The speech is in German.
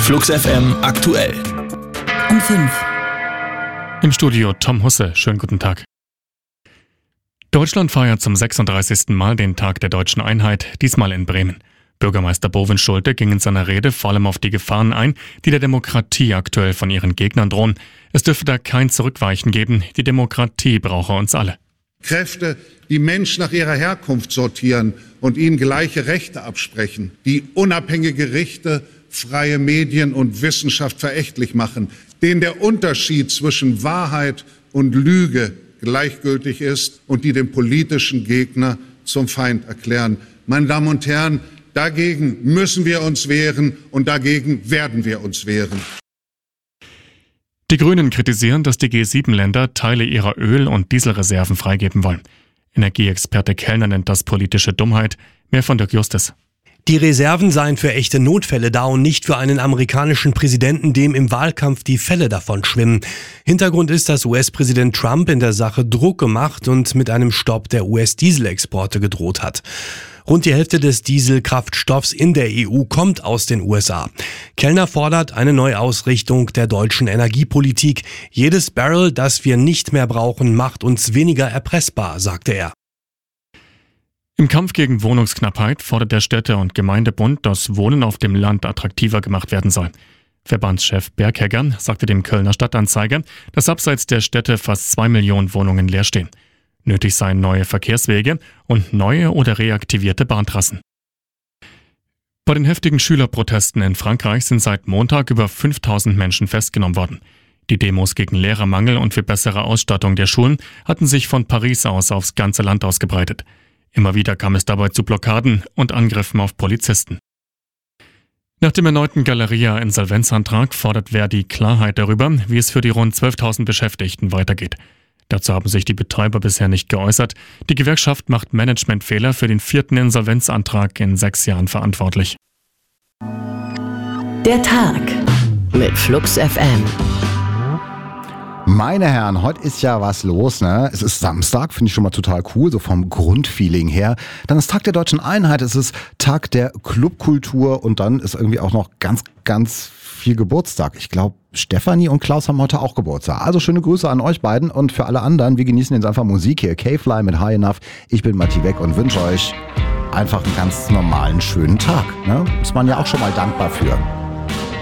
Flux FM aktuell. Um 5. Im Studio Tom Husse. Schönen guten Tag. Deutschland feiert zum 36. Mal den Tag der deutschen Einheit, diesmal in Bremen. Bürgermeister Bovin Schulte ging in seiner Rede vor allem auf die Gefahren ein, die der Demokratie aktuell von ihren Gegnern drohen. Es dürfe da kein Zurückweichen geben. Die Demokratie brauche uns alle. Kräfte, die Menschen nach ihrer Herkunft sortieren und ihnen gleiche Rechte absprechen, die unabhängige Gerichte, freie Medien und Wissenschaft verächtlich machen, denen der Unterschied zwischen Wahrheit und Lüge gleichgültig ist und die den politischen Gegner zum Feind erklären. Meine Damen und Herren, dagegen müssen wir uns wehren und dagegen werden wir uns wehren. Die Grünen kritisieren, dass die G7-Länder Teile ihrer Öl- und Dieselreserven freigeben wollen. Energieexperte Kellner nennt das politische Dummheit. Mehr von Dirk Justus. Die Reserven seien für echte Notfälle da und nicht für einen amerikanischen Präsidenten, dem im Wahlkampf die Fälle davon schwimmen. Hintergrund ist, dass US-Präsident Trump in der Sache Druck gemacht und mit einem Stopp der US-Dieselexporte gedroht hat. Rund die Hälfte des Dieselkraftstoffs in der EU kommt aus den USA. Kellner fordert eine Neuausrichtung der deutschen Energiepolitik. Jedes Barrel, das wir nicht mehr brauchen, macht uns weniger erpressbar, sagte er. Im Kampf gegen Wohnungsknappheit fordert der Städte- und Gemeindebund, dass Wohnen auf dem Land attraktiver gemacht werden soll. Verbandschef Berghegger sagte dem Kölner Stadtanzeiger, dass abseits der Städte fast 2 Millionen Wohnungen leer stehen. Nötig seien neue Verkehrswege und neue oder reaktivierte Bahntrassen. Bei den heftigen Schülerprotesten in Frankreich sind seit Montag über 5000 Menschen festgenommen worden. Die Demos gegen Lehrermangel und für bessere Ausstattung der Schulen hatten sich von Paris aus aufs ganze Land ausgebreitet. Immer wieder kam es dabei zu Blockaden und Angriffen auf Polizisten. Nach dem erneuten Galeria-Insolvenzantrag fordert Verdi Klarheit darüber, wie es für die rund 12.000 Beschäftigten weitergeht. Dazu haben sich die Betreiber bisher nicht geäußert. Die Gewerkschaft macht Managementfehler für den 4. Insolvenzantrag in 6 Jahren verantwortlich. Der Tag mit Flux FM. Meine Herren, heute ist ja was los, ne? Es ist Samstag, finde ich schon mal total cool, so vom Grundfeeling her. Dann ist Tag der deutschen Einheit, es ist Tag der Clubkultur und dann ist irgendwie auch noch ganz, ganz viel Geburtstag. Ich glaube, Stefanie und Klaus haben heute auch Geburtstag. Also schöne Grüße an euch beiden und für alle anderen, wir genießen jetzt einfach Musik hier. K-Fly mit High Enough. Ich bin Matti Weck und wünsche euch einfach einen ganz normalen, schönen Tag. Ne? Ist man ja auch schon mal dankbar für.